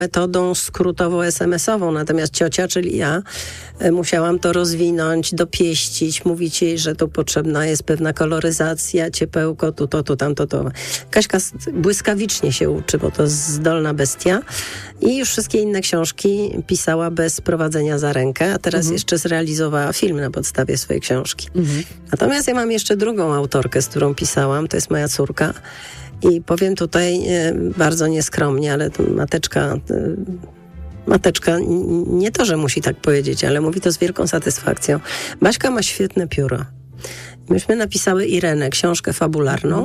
metodą skrótowo-SMS-ową, natomiast ciocia, czyli ja, musiałam to rozwinąć, dopieścić, mówić jej, że tu potrzebna jest pewna koloryzacja, ciepełko, tu to, tu tamto, to. Kaśka błyskawicznie się uczy, bo to zdolna bestia i już wszystkie inne książki pisała bez prowadzenia za rękę, a teraz jeszcze zrealizowała film na podstawie swojej książki. Natomiast ja mam jeszcze drugą autorkę, z którą pisałam, to jest moja córka. I powiem tutaj bardzo nieskromnie, ale to mateczka nie to, że musi tak powiedzieć, ale mówi to z wielką satysfakcją. Baśka ma świetne pióro. Myśmy napisały Irenę, książkę fabularną.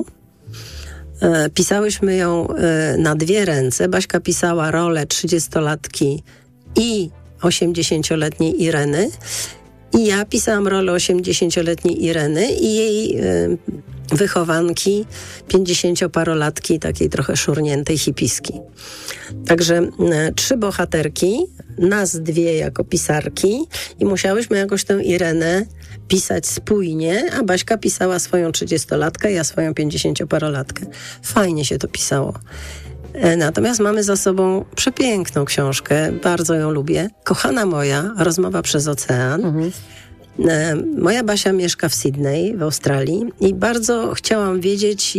Pisałyśmy ją na 2 ręce. Baśka pisała rolę 30-latki i 80-letniej Ireny. I ja pisałam rolę 80-letniej Ireny i jej wychowanki 50-parolatki, takiej trochę szurniętej hipiski. Także 3 bohaterki, nas 2 jako pisarki i musiałyśmy jakoś tę Irenę pisać spójnie, a Baśka pisała swoją 30-latkę, ja swoją 50-parolatkę. Fajnie się to pisało. Natomiast mamy za sobą przepiękną książkę, bardzo ją lubię. Kochana moja, rozmowa przez ocean. Moja Basia mieszka w Sydney, w Australii i bardzo chciałam wiedzieć,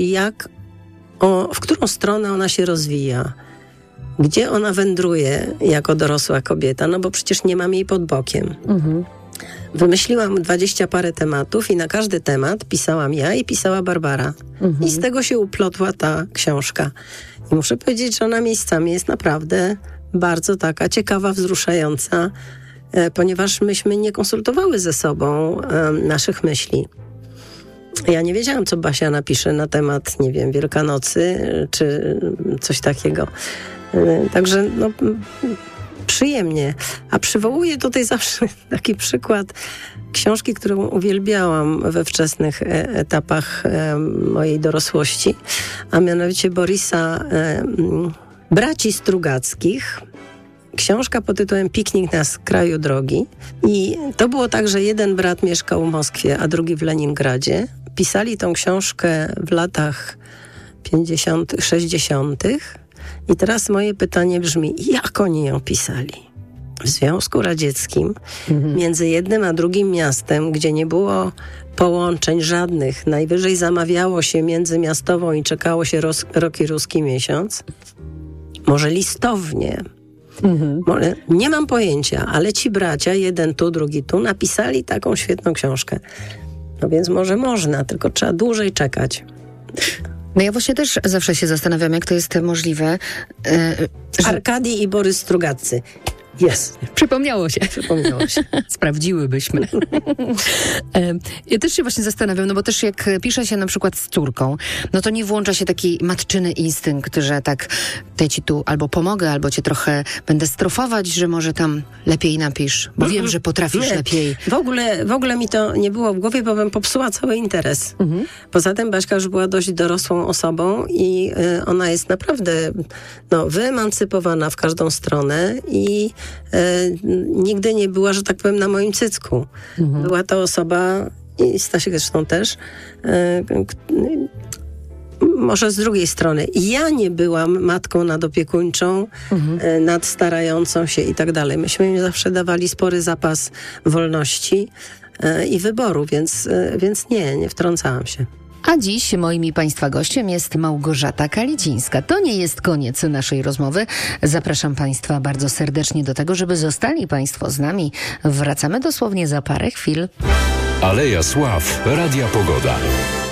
w którą stronę ona się rozwija. Gdzie ona wędruje jako dorosła kobieta, no bo przecież nie mam jej pod bokiem. Wymyśliłam 20 parę tematów i na każdy temat pisałam ja i pisała Barbara. I z tego się uplotła ta książka. I muszę powiedzieć, że ona miejscami jest naprawdę bardzo taka ciekawa, wzruszająca, ponieważ myśmy nie konsultowały ze sobą naszych myśli. Ja nie wiedziałam, co Basia napisze na temat, nie wiem, Wielkanocy czy coś takiego. Także przyjemnie. A przywołuję tutaj zawsze taki przykład książki, którą uwielbiałam we wczesnych etapach mojej dorosłości, a mianowicie Borisa Braci Strugackich. Książka pod tytułem Piknik na skraju drogi. I to było tak, że jeden brat mieszkał w Moskwie, a drugi w Leningradzie. Pisali tą książkę w latach 50., 60. I teraz moje pytanie brzmi, jak oni ją pisali? W Związku Radzieckim, między jednym a drugim miastem, gdzie nie było połączeń żadnych, najwyżej zamawiało się międzymiastową i czekało się rok i ruski miesiąc, może listownie, nie mam pojęcia, ale ci bracia, jeden tu, drugi tu, napisali taką świetną książkę. No więc może można, tylko trzeba dłużej czekać. No ja właśnie też zawsze się zastanawiam, jak to jest możliwe. Arkadii i Borys Strugaccy. Jest. Przypomniało się. Sprawdziłybyśmy. Ja też się właśnie zastanawiam, no bo też jak pisze się na przykład z córką, no to nie włącza się taki matczyny instynkt, że tak te ci tu albo pomogę, albo cię trochę będę strofować, że może tam lepiej napisz, bo wiem, że potrafisz lepiej. W ogóle mi to nie było w głowie, bo bym popsuła cały interes. Poza tym Baśka już była dość dorosłą osobą i ona jest naprawdę wyemancypowana w każdą stronę i nigdy nie była, że tak powiem, na moim cycku. Była to osoba, i Stasiek zresztą też, może z drugiej strony. Ja nie byłam matką nadopiekuńczą, nadstarającą się i tak dalej. Myśmy im zawsze dawali spory zapas wolności i wyboru, więc nie wtrącałam się. A dziś moim i Państwa gościem jest Małgorzata Kalidzińska. To nie jest koniec naszej rozmowy. Zapraszam Państwa bardzo serdecznie do tego, żeby zostali Państwo z nami. Wracamy dosłownie za parę chwil. Aleja Sław, Radia Pogoda.